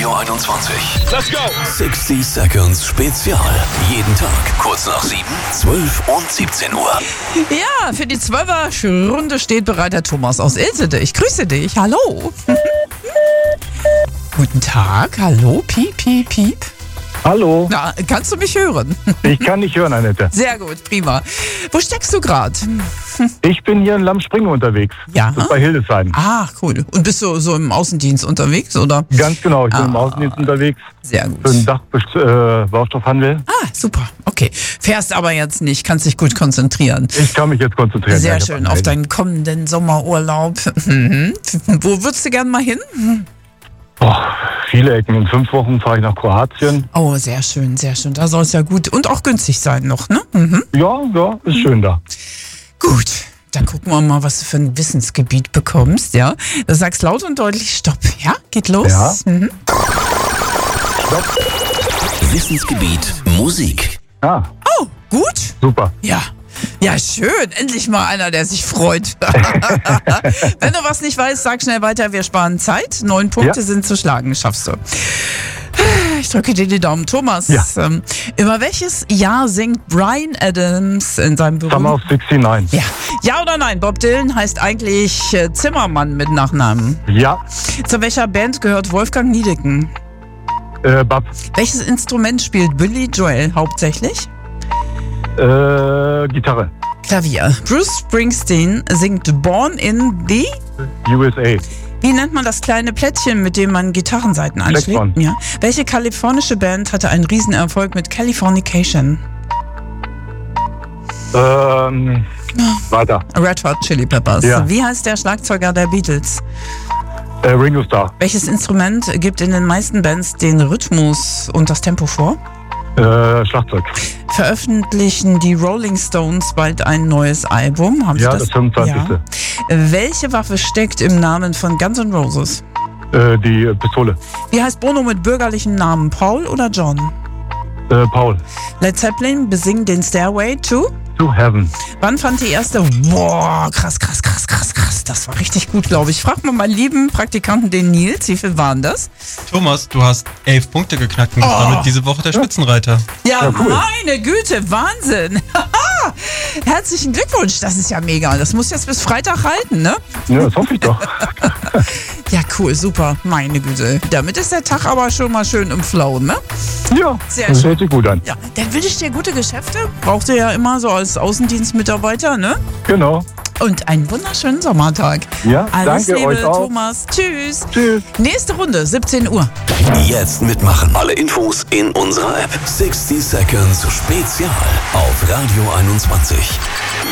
Radio 21. Let's go! 60 Seconds Spezial. Jeden Tag kurz nach 7, 12 und 17 Uhr. Ja, für die 12er-Runde steht bereit der Thomas aus Ilsede. Ich grüße dich. Hallo. Guten Tag. Hallo. Piep, piep, piep. Hallo, Na, kannst du mich hören? ich kann nicht hören, Annette. Sehr gut, prima. Wo steckst du gerade? Ich bin hier in Lammspringe unterwegs. Ja. Das ist bei Hildesheim. Ah, cool. Und bist du so im Außendienst unterwegs, oder? Ganz genau, ich bin im Außendienst unterwegs Sehr gut. für den Baustoffhandel. Ah, super. Okay. Fährst aber jetzt nicht, kannst dich gut konzentrieren. Ich kann mich jetzt konzentrieren. Sehr Ja, ich hab schön, auf Anmeldung. deinen kommenden Sommerurlaub. Mhm. Wo würdest du gern mal hin? Viele Ecken. In 5 Wochen fahre ich nach Kroatien. Oh, sehr schön, sehr schön. Da soll es ja gut und auch günstig sein noch, ne? Mhm. Ja, ist schön da. Gut, dann gucken wir mal, was du für ein Wissensgebiet bekommst, ja? Du sagst laut und deutlich Stopp, ja? Geht los? Ja. Mhm. Wissensgebiet Musik. Ah, Oh, gut. super. Ja. Ja, schön. Endlich mal einer, der sich freut. Wenn du was nicht weißt, sag schnell weiter. Wir sparen Zeit. 9 Punkte Ja. sind zu schlagen. Schaffst du. Ich drücke dir die Daumen. Thomas, Ja. über welches Jahr singt Bryan Adams in seinem Summer berühmten... of 69. Ja. Ja oder nein? Bob Dylan heißt eigentlich Zimmermann mit Nachnamen. Ja, Zu welcher Band gehört Wolfgang Niedecken? Bab, Welches Instrument spielt Billy Joel hauptsächlich? Gitarre. Klavier. Bruce Springsteen singt Born in the... USA. Wie nennt man das kleine Plättchen, mit dem man Gitarrensaiten anschlägt? Blackthorn. Ja. Welche kalifornische Band hatte einen Riesenerfolg mit Californication? Weiter. Red Hot Chili Peppers. Ja. Wie heißt der Schlagzeuger der Beatles? Ringo Starr. Welches Instrument gibt in den meisten Bands den Rhythmus und das Tempo vor? Schlagzeug. Veröffentlichen die Rolling Stones bald ein neues Album? Haben Sie Ja, das 25. Ja. Welche Waffe steckt im Namen von Guns N' Roses? Die Pistole. Wie heißt Bono mit bürgerlichem Namen? Paul oder John? Paul. Led Zeppelin besingen den Stairway to... To Heaven. Wann fand die erste... Boah, krass. Das war richtig gut, glaube ich. Frag mal meinen lieben Praktikanten, den Nils, wie viel waren das? Thomas, du hast 11 Punkte geknackt und bist damit diese Woche der Spitzenreiter. Ja, Ja, cool. meine Güte, Wahnsinn. Herzlichen Glückwunsch, das ist ja mega. Das muss jetzt bis Freitag halten, ne? Ja, das hoffe ich doch. Ja, cool, super, meine Güte. Damit ist der Tag aber schon mal schön im Flow, ne? Ja, Sehr das schön. hört sich gut an. Ja, dann wünsche ich dir gute Geschäfte. Braucht ihr ja immer so als Außendienstmitarbeiter, ne? Genau. Und einen wunderschönen Sommertag. Ja, Alles danke Liebe, euch auch. Thomas. Tschüss. Tschüss. Nächste Runde, 17 Uhr. Jetzt mitmachen. Alle Infos in unserer App. 60 Seconds Spezial auf Radio 21.